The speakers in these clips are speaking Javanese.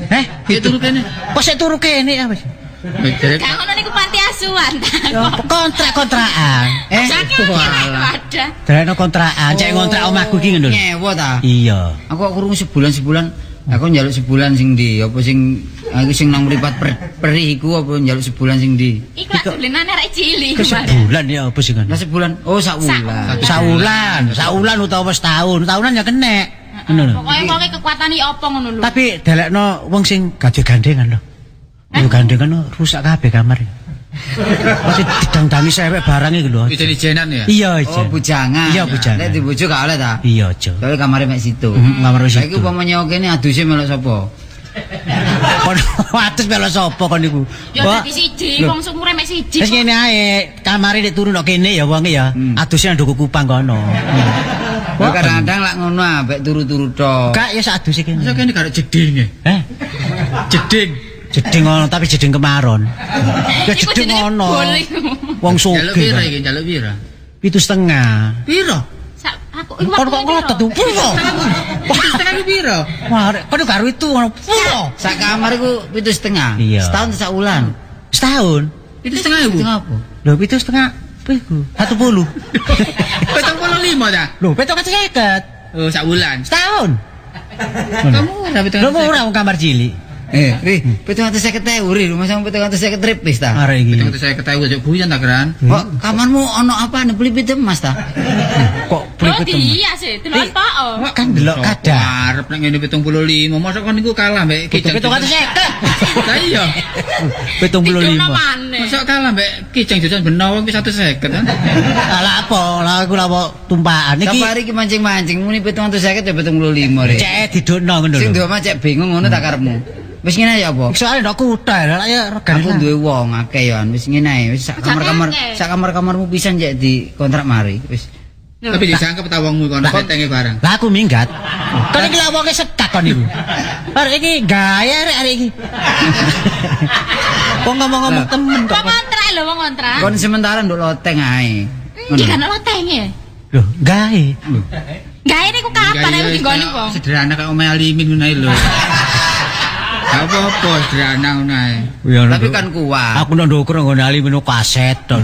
Ya turu kene. Kok sik turu kene ya wis. Gak ngono niku panti asuhan. Kontrak-kontrakan. Wadah. Dalekno kontrakan, cek ngontrak omahku iki ngono. Nyewa ta? Iya. Aku kok krungu sebulan. Aku njaluk sebulan sing ndi? Apa sing aku sing nang mripat perih iku apa njaluk sebulan sing ndi? Iku lak dolenane arek cilik. Sebulan ya apa sih kan? Lah sebulan. Oh, sak wulan. Saulan utawa setahun. Tahunan ya kenek. Ngono lho. Pokoke kekuatane apa ngono lho. Tapi dalekno wong sing gaje gandengan lho. Yo gandengan rusak kabeh kamar. Masih didang-dangi sewek barang iki lho. Itu dijenan ya? Iya, Oh, bujangan. Iya, bujangan. Nek dibojo gak oleh ta? Iya, aja. Soale kamare mek situ. Kamar wis Saiki upama nyewa kene aduse melok sapa? Kon atus melok sapa kon niku? Ya dadi siji, wong sumure mek siji. Wis ngene ae, kamare nek turu nok kene ya wonge ya. Aduse nang Duku Kupang kono. Kadang-kadang lak ngono ambek turu-turu tok. Kak ya sak aduse kene. Masa kene gak jeding. Jeding ngono tapi jeding kemaron. Ya jeding ngono. Wong sugih. Jaluk pira? 7,5. Pira? Aku Kon kok ngotot tuh. Piro? Setengah pira? Wah, kon karo itu ngono. Piro? Sak kamar iku 7,5. Iya. Setahun sak wulan. Setahun. 7,5 ibu. Apa? Lho 7,5 piku? 10. 75 ta? Lho 750. Oh, sak wulan. Setahun. Kamu ora Lho murah wong kamar cilik. Ri, 750.000 ri, rumah sampe 750 tripis ta. Arek iki. 750 aja buyan ta, Kran? Kok kamarmu ono apane pelipit emas ta? Kok Oh iya sih, delok apa? kan delok kadang. Arep nek ngene 75, mosok kon niku kalah mbek Kijang. 750. Lah iya. 75. Mosok kalah mbek Kijang Jojan Benowo ki 150 kan. Lah apa? Lah aku lha tumpakan iki. Safari ki mancing-mancing muni 750 ya 75 ri. Cek didokno ngono lho. Sing ndok cek bingung ngono tak karepmu. Wis ngene ya apa? Soale ndok kutha lah ya regane. Aku duwe wong akeh ya wis ngene ae wis sak kamar-kamarmu pisan jek di kontrak mari wis. Tapi disangkep ta wongmu kono betenge barang. Lah aku minggat. Kon iki lha wonge sekak kon niku. Arek iki gawe arek iki. Kok ngomong-ngomong temen kok. Wong kontrak lho, wong kontrak. Kon sementara nduk loteng ae. Iki kan lotenge. Lho, gawe. Gawe niku kapan aku dinggoni wong? Sederhana kaya omahe Alimin ngono ae lho. Gak apa-apa sederhana ngono ae. Tapi kan kuat. Aku ndok ndukur nggone Alimin kaset to.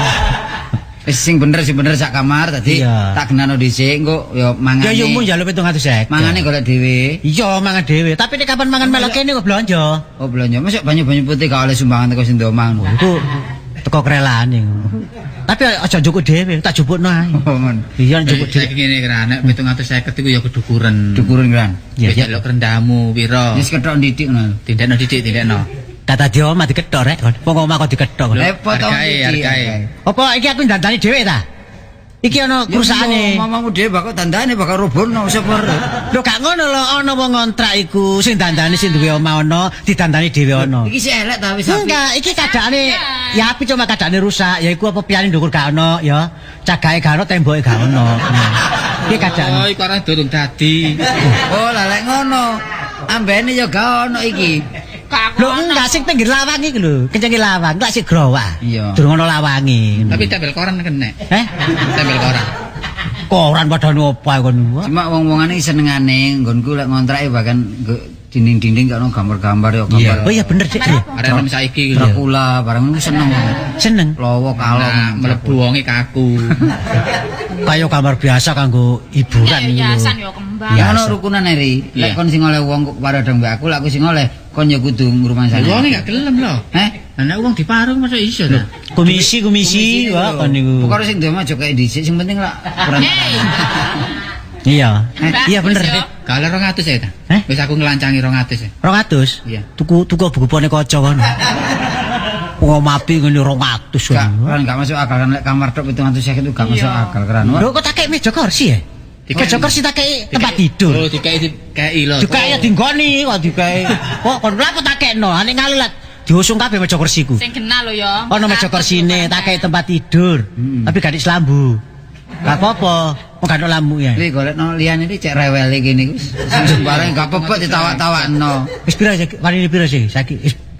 Wis sing bener sak kamar tadi tak genano dhisik engko ya mangane. Ya mu njaluk 750. Mangane golek dhewe. Iya, mangan dhewe. Tapi nek kapan mangan melok kene kok blonjo. Oh, blonjo. Masuk banyu-banyu putih gak oleh sumbangan teko sing omah ngono. Iku teko krelane ngono. Tapi aja njukuk dhewe, tak jupukno ae. Oh, ngono. Iya njukuk dhewe. Saiki ngene kran, nek 750 iku ya kedukuran. Dukuran kran. Ya ya lho rendahmu pira? Wis kethok ndidik ngono. Tindakno didik, tindakno. Tata di omah dikethok rek. Wong omah kok dikethok. Repot to iki. Apa iki aku dandani dhewe ta? Iki ana perusahaane. Mamamu dhewe bakal dandane bakal robono sepur. Lho gak ngono lho, ana wong ngontrak iku sing dandani sing duwe omah ana, didandani dhewe ana. Iki sik elek ta wis apik. Enggak, iki kadane ya api cuma kadane rusak, ya iku apa piyane ndukur gak ana ya. Cagake gak ana, temboke gak ana. Iki kadane. Oh, iku arep durung dadi. Oh, lah lek ngono. Ambene ya gak ono iki. Lho enggak sing pinggir lawang iki lho, kencenge lawang, enggak sik growak. Iya. Durung ono lawange. Tapi tempel koran kene. Tempel koran. Koran padane opo kon. Cuma wong-wongane senengane nggonku lek ngontrake bahkan dinding-dinding gak ono gambar-gambar ya gambar. Oh iya bener Dik. Arek nom saiki lho. Dracula barang seneng. Seneng. Lowo kalong mlebu wonge kaku. Kaya gambar biasa kanggo hiburan iki. Hiasan ya kembang. Ya ono rukunan eri. Lek kon sing oleh wong kok paradang mbek aku, lek aku sing oleh kon ya kudu ngrumasane. Wong gak gelem lho. Lah wong diparung masa iso ta? Komisi wah kon niku. Pokoke sing ndemo aja kaya dhisik, sing penting lak kurang. Iya. Iya bener. Gale 200 ya ta? Wis aku ngelancangi 200 ya. 200? Iya. Tuku buku pone kaca kono. Wong mapi ngene 200 kan gak masuk akal kan lek kamar tok 750 itu gak masuk akal kan. Lho kok tak kei meja kursi ya? Meja kursi tak kei tempat tidur. Oh, dikei lho. Dikei dinggoni kok dikei. Kok kon lha kok tak kekno, ane ngalilat diusung kabeh meja kursiku. Sing kenal lho ya. Ono meja kursine tak kei tempat tidur. Tapi gak di selambu. Gak apa-apa, kok gak ono lampu ya. Iki golekno liyane iki cek rewel iki niku. Sing sembarang gak pepet ditawak-tawakno. Wis pira saiki? Wanine pira sih? Saiki wis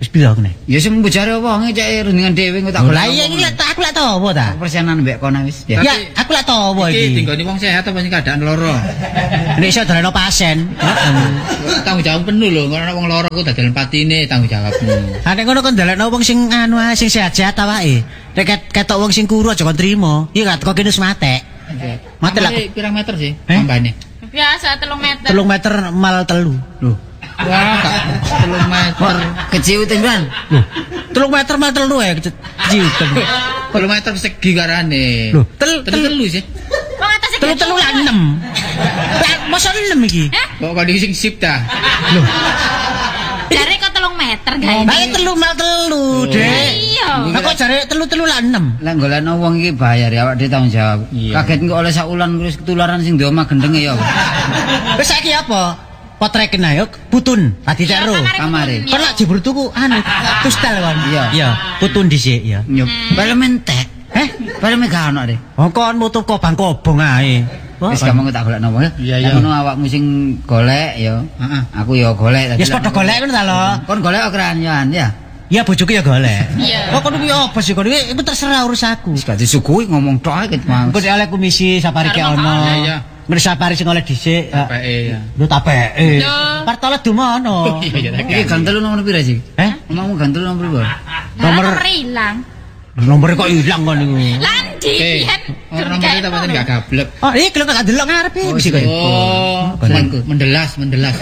piro kene? Ya sing mbujare wonge cek rundingan dhewe kok tak Lah iya iki aku lak tawa ta. persenan mbek kono wis. Ya. Ya, aku lak tawa Iki iki. tinggoni wong sehat apa sing keadaan loro? Nek iso daleno pasien. Tanggung jawab penuh lho, ngono wong loro ku dadelan patine tanggung jawabmu. Ha nek ngono kon dalekno wong sing anu ae sing sehat-sehat awake. Nek ketok wong sing kuru aja kon trimo. Iya kok kene wis matek. Mate lah. Pirang meter sih tambahane? Biasa 3 meter. 3 meter mal 3. Lho. Wah, 3 meter. Kecil timban. Lho. 3 meter mal 3 ya keciutan. 3 meter persegi garane. Lho, telu sih. Wong atas 3 lah 6. Lah masa 6 iki? Kok kondisi sing sip ta? Lho. Jare kok 3 meter gawe. Lah 3 mal 3, Dek. Iya. Lah kok jare 3 lah 6. Lah golekno wong iki bayar ya awak dhewe tanggung jawab. Iya. Kaget kok oleh sak ulan wis ketularan sing di omah gendenge ya. Wis saiki apa? Potreken ae putun, tadi cero. Kamare. Kon lak jebul tuku anu, tustel kon. Iya. Iya, putun dhisik ya. Nyup. Parlemen tek. Parlemen gak ono deh. Oh kon mutu kobang kobong ae. Wis gampang tak golekno wae. Iya, iya. Ngono awakmu sing golek ya. Heeh. Aku ya golek. Ya padha golek ngono ta lho. Kon golek kok keranyan ya. Ya bojoku ya golek. Iya. Kok kon kuwi apa sih kon iku terserah urusku. Wis gak disukui ngomong tok ae ket mau. Engko nek oleh komisi sapari ki ono. Iya. Mereka sapari sing oleh dhisik. Peke ya. Lho tapeke. Lho. Partole dumono. Iya, Iki gantelu nomor pira sih? Omahmu gantelu nomor pira? Nomor ilang. nomor kok ilang kon niku. Landi kan. Orang kita pancen gak gablek. Oh, iki lho gak delok ngarepe mesti kok. Mendelas.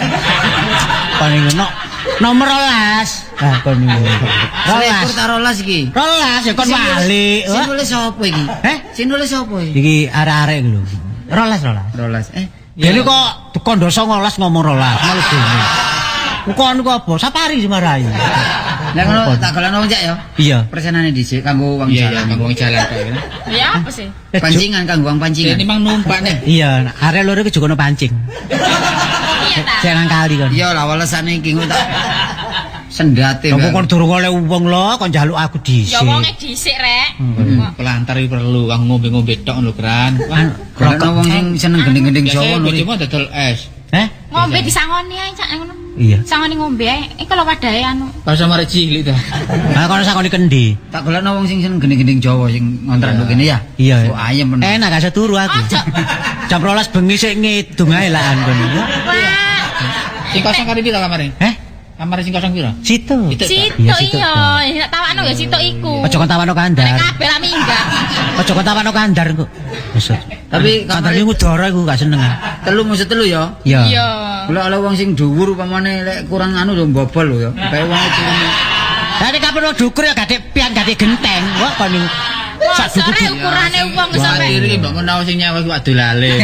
Kon niku nomor 12. Nah, kon niku. Selekur ta 12 iki. 12 ya kon wali. Sing nulis sapa iki? Sing nulis sapa iki? Iki arek-arek iki lho. 12. 12. Jadi kok kondo 19 ngomong 12 malu dene. Kon niku apa? Sapari dimarahi. Lah ngono tak golekno wong ya. Iya. Persenane dhisik kanggo wong Iya, jalan. kanggo wong jalan kok. Ya apa sih? Pancingan kanggo wong pancingan. Ini mang numpak nih. Iya, arek loro iki juga ono pancing. Iya ta. Jangan kali kon. Iya lah walesane iki ngono tak sendate. Kok kon durung oleh wong lho, kon njaluk aku dhisik. Ya wonge dhisik rek. Pelantar iki perlu kanggo ngombe-ngombe tok lho, Kran. Golekno wong sing seneng gending-gending Jawa Biasanya lho. bojomu dodol es. Ngombe disangoni ae cak ngono. Iya. Sangoni ngombe ae. Iki kalau wadahe anu. Pas sama rek cilik ta. Nah, kon sakoni kendi. Tak golekno wong sing seneng gending-gending Jawa sing ngontrak nduk kene ya. Iya. Oh ayem men. Enak gak turu aku. Ojo. Jam 12 bengi sik ngidung ae lah kon. Wah. Sing kosong kali pira kamare? Kamare sing kosong pira? Situ. Situ iya. Ya tawakno ya situ iku. Ojo kon tawano kandar. Kabeh lah minggat. Ojo kon tawano kandar engko. Wis. Tapi kandar iku doro iku gak seneng. Telu mesti telu ya. Iya. Iya. Golek oleh wong sing dhuwur upamane lek kurang anu lho mbobol lho ya. Kae wong itu. Lah nek kapan dukur ya gak pian gak genteng. Wah kon niku. Sak dukur ukurane wong sampe. Diri mbok menawa sing nyawa iku adolale.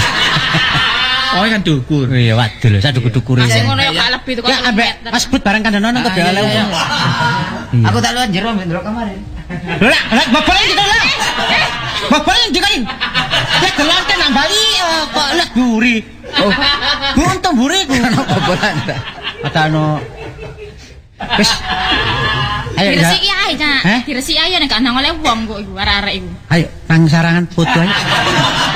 Oh kan dukur. Iya waduh lho, sak dukur-dukure. Sing ngono ya gak lebih tuh kok. Ya ambek Mas Bud bareng kandhane nang kok oleh wong. Aku tak luwih jero mbek ndelok kamare. Lah bobol iki lho. Bobol iki kan. Ya gelante nang Bali kok lek buri. Oh, Buntung buri ku. ono bobolan ta. Atano. Wis. Ayo ya. Diresiki ae cak. Diresiki ae nek gak nang oleh wong kok iku arek-arek iku. Ayo nang sarangan foto aja.